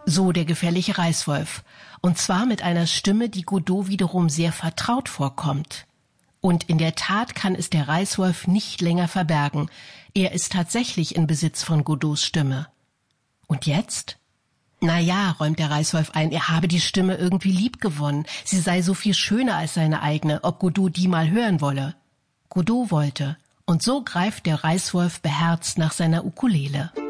So der gefährliche Reißwolf. Und zwar mit einer Stimme, die Godot wiederum sehr vertraut vorkommt. Und in der Tat kann es der Reißwolf nicht länger verbergen. Er ist tatsächlich in Besitz von Godots Stimme. Und jetzt? Na ja, räumt der Reißwolf ein, er habe die Stimme irgendwie lieb gewonnen. Sie sei so viel schöner als seine eigene, ob Godot die mal hören wolle. Godot wollte. Und so greift der Reißwolf beherzt nach seiner Ukulele.